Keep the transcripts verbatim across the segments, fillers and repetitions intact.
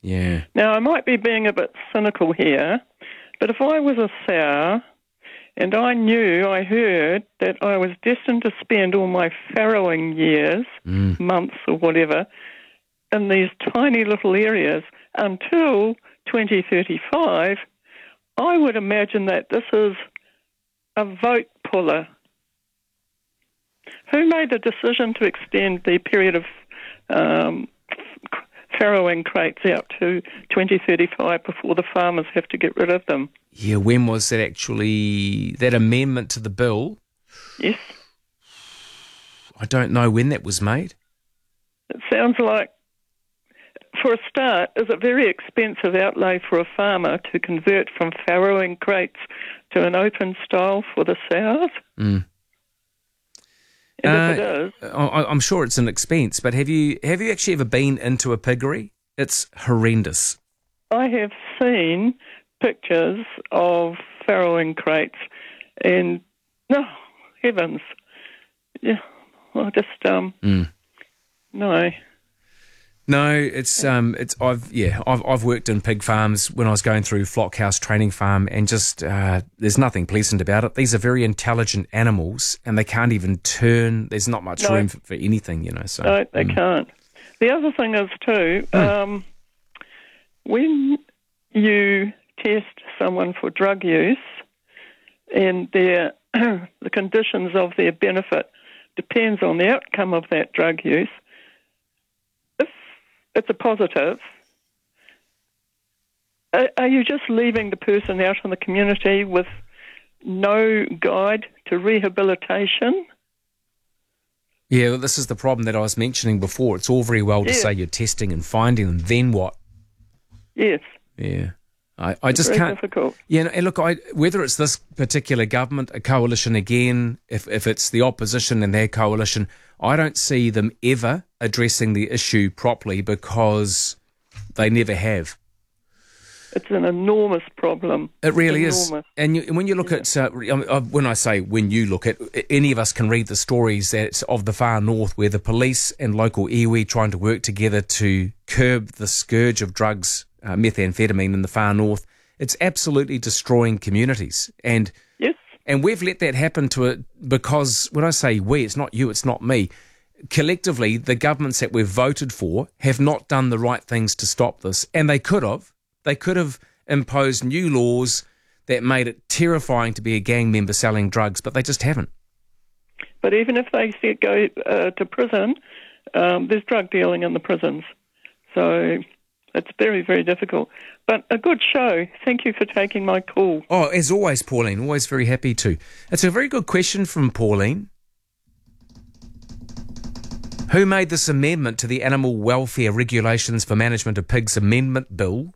Yeah. Now, I might be being a bit cynical here, but if I was a sow and I knew, I heard that I was destined to spend all my farrowing years, Mm. months or whatever, in these tiny little areas until twenty thirty-five, I would imagine that this is a vote puller. Who made the decision to extend the period of um, farrowing crates out to twenty thirty-five before the farmers have to get rid of them? Yeah, when was that actually, that amendment to the bill? Yes. I don't know when that was made. It sounds like, for a start, is a very expensive outlay for a farmer to convert from farrowing crates to an open style for the sows. Mm. And Uh, if it is, I, I'm sure it's an expense, but have you have you actually ever been into a piggery? It's horrendous. I have seen pictures of farrowing crates, and no, heavens, yeah, I just um, Mm. no. No, it's um, it's I've yeah, I've I've worked in pig farms when I was going through Flockhouse Training Farm, and just uh, there's nothing pleasant about it. These are very intelligent animals, and they can't even turn. There's not much No. room for, for anything, you know. So No, they mm. can't. The other thing is too, Mm. um, when you test someone for drug use, and their the conditions of their benefit depends on the outcome of that drug use. If it's a positive, are, are you just leaving the person out in the community with no guide to rehabilitation? Yeah, well, this is the problem that I was mentioning before. It's all very well to Yes. say you're testing and finding them, then what? Yes. Yeah. I, I just Very can't. difficult. Yeah, and look, I, whether it's this particular government, a coalition again, if, if it's the opposition and their coalition, I don't see them ever addressing the issue properly because they never have. It's an enormous problem. It really It's is. enormous. And you, when you look Yeah. at, uh, I mean, uh, when I say when you look at, any of us can read the stories that of the far north where the police and local iwi trying to work together to curb the scourge of drugs, uh, methamphetamine in the far north. It's absolutely destroying communities. And Yes. and we've let that happen to it because when I say we, it's not you, it's not me. Collectively, the governments that we've voted for have not done the right things to stop this. And they could have. They could have imposed new laws that made it terrifying to be a gang member selling drugs, but they just haven't. But even if they say go uh, to prison, um, there's drug dealing in the prisons. So it's very, very difficult. But a good show. Thank you for taking my call. Oh, as always, Pauline, always very happy to. It's a very good question from Pauline. Who made this amendment to the Animal Welfare Regulations for Management of Pigs Amendment Bill?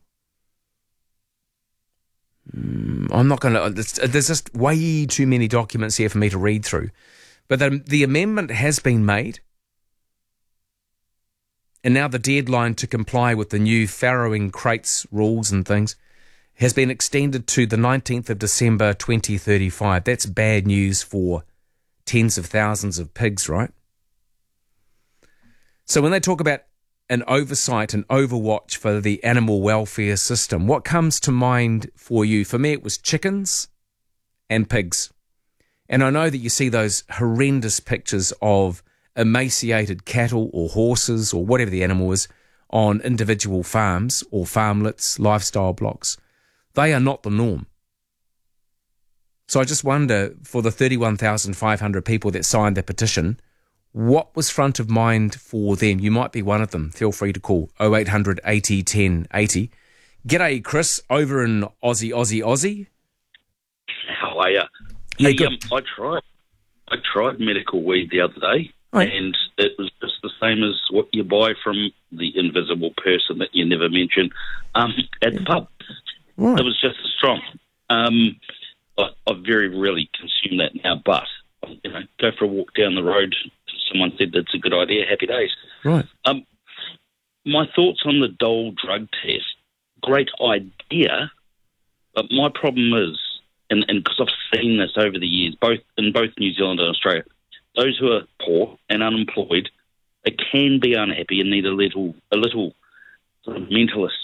Mm, I'm not going to... There's just way too many documents here for me to read through. But the, the amendment has been made. And now the deadline to comply with the new farrowing crates rules and things has been extended to the nineteenth of December twenty thirty-five. That's bad news for tens of thousands of pigs, right? So when they talk about an oversight and overwatch for the animal welfare system, what comes to mind for you? For me, it was chickens and pigs. And I know that you see those horrendous pictures of emaciated cattle or horses or whatever the animal is on individual farms or farmlets, lifestyle blocks. They are not the norm. So I just wonder, for the thirty-one thousand five hundred people that signed the petition, what was front of mind for them? You might be one of them. Feel free to call oh eight hundred eighty ten eighty. G'day, Chris, over in Aussie, Aussie, Aussie. How are you? Yeah, hey, good. um, I tried. I tried medical weed the other day, Oh, yeah. and it was just the same as what you buy from the invisible person that you never mention um, at the pub. Right. It was just as strong. Um, I, I very rarely consume that now, but you know, go for a walk down the road. Someone said that's a good idea. Happy days. Right. Um, my thoughts on the Dole drug test. Great idea, but my problem is, and because I've seen this over the years, both in both New Zealand and Australia, those who are poor and unemployed, they can be unhappy and need a little, a little sort of mental